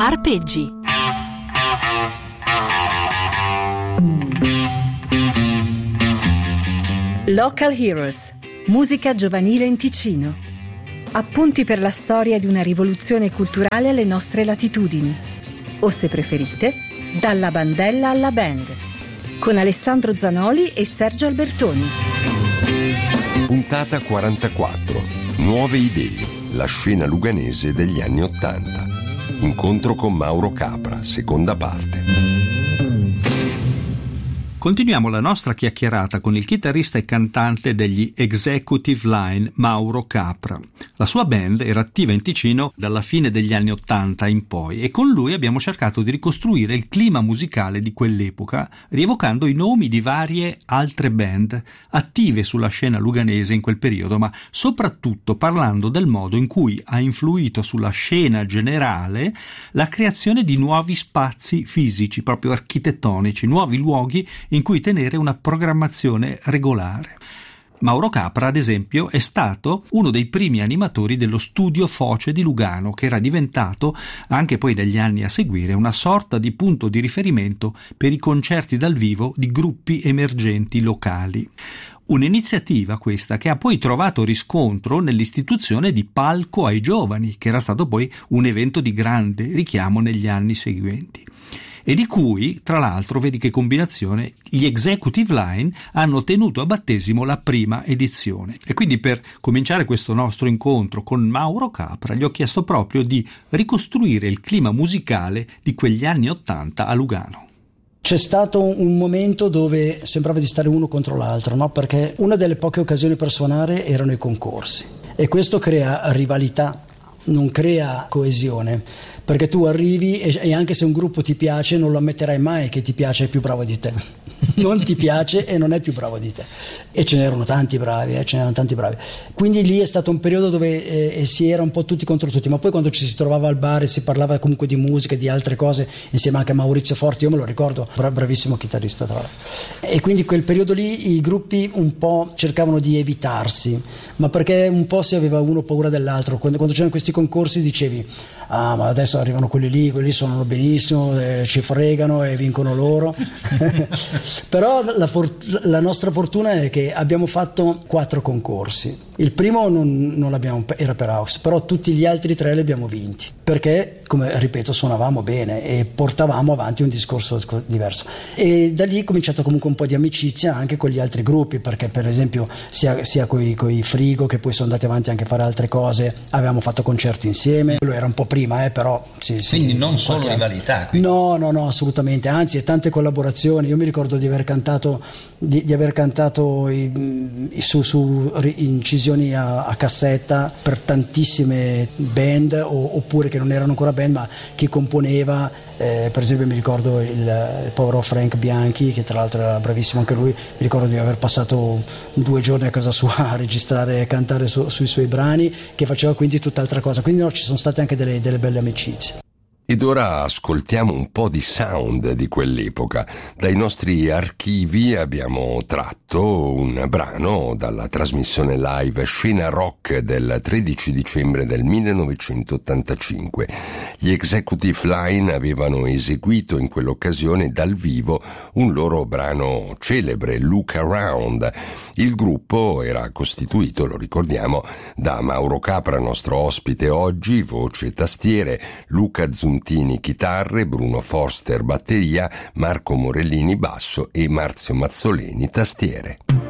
Arpeggi. Local Heroes, musica giovanile in Ticino. Appunti per la storia di una rivoluzione culturale alle nostre latitudini. O se preferite, dalla bandella alla band. Con Alessandro Zanoli e Sergio Albertoni. Puntata 44. Nuove idee. La scena luganese degli anni '80. Incontro con Mauro Capra, seconda parte. Continuiamo la nostra chiacchierata con il chitarrista e cantante degli Executive Line, Mauro Capra. La sua band era attiva in Ticino dalla fine degli anni '80 in poi e con lui abbiamo cercato di ricostruire il clima musicale di quell'epoca, rievocando i nomi di varie altre band attive sulla scena luganese in quel periodo, ma soprattutto parlando del modo in cui ha influito sulla scena generale la creazione di nuovi spazi fisici, proprio architettonici, nuovi luoghi in cui tenere una programmazione regolare. Mauro Capra, ad esempio, è stato uno dei primi animatori dello Studio Foce di Lugano, che era diventato, anche poi negli anni a seguire, una sorta di punto di riferimento per i concerti dal vivo di gruppi emergenti locali. Un'iniziativa questa che ha poi trovato riscontro nell'istituzione di Palco ai Giovani, che era stato poi un evento di grande richiamo negli anni seguenti. E di cui, tra l'altro, vedi che combinazione, gli Executive Line hanno tenuto a battesimo la prima edizione. E quindi per cominciare questo nostro incontro con Mauro Capra gli ho chiesto proprio di ricostruire il clima musicale di quegli anni '80 a Lugano. C'è stato un momento dove sembrava di stare uno contro l'altro, no? Perché una delle poche occasioni per suonare erano i concorsi e questo crea rivalità, non crea coesione, perché tu arrivi e anche se un gruppo ti piace non lo ammetterai mai che ti piace e è più bravo di te. Non ti piace e non è più bravo di te. E ce n'erano tanti bravi, Quindi lì è stato un periodo dove si era un po' tutti contro tutti, ma poi quando ci si trovava al bar e si parlava comunque di musica, di altre cose, insieme anche a Maurizio Forti, io me lo ricordo, bravissimo chitarrista tra l'altro. E quindi quel periodo lì i gruppi un po' cercavano di evitarsi, ma perché un po' si aveva uno paura dell'altro. Quando c'erano questi concorsi dicevi: ah, ma adesso arrivano quelli suonano benissimo, ci fregano e vincono loro. Però la nostra fortuna è che abbiamo fatto 4 concorsi. Il primo non l'abbiamo, era per Aux, però tutti gli altri 3 li abbiamo vinti, perché, come ripeto, suonavamo bene e portavamo avanti un discorso diverso. E da lì è cominciato comunque un po' di amicizia anche con gli altri gruppi, perché per esempio sia coi Frigo, che poi sono andati avanti anche a fare altre cose, avevamo fatto concerti insieme. Quello era un po' prima, però sì. Quindi non solo rivalità. Quindi. No, assolutamente, anzi, e tante collaborazioni. Io mi ricordo di aver cantato su incisioni a cassetta per tantissime band, oppure che non erano ancora band ma chi componeva, per esempio mi ricordo il povero Frank Bianchi, che tra l'altro era bravissimo anche lui. Mi ricordo di aver passato 2 giorni a casa sua a registrare e cantare sui suoi brani, che faceva quindi tutt'altra cosa. Quindi ci sono state anche delle belle amicizie. Ed ora ascoltiamo un po' di sound di quell'epoca. Dai nostri archivi abbiamo tratto un brano dalla trasmissione live Scena Rock del 13 dicembre del 1985. Gli Executive Line avevano eseguito in quell'occasione dal vivo un loro brano celebre, Look Around. Il gruppo era costituito, lo ricordiamo, da Mauro Capra, nostro ospite oggi, voce e tastiere, Luca Zuntini chitarre, Bruno Forster batteria, Marco Morellini basso e Marzio Mazzoleni tastiere.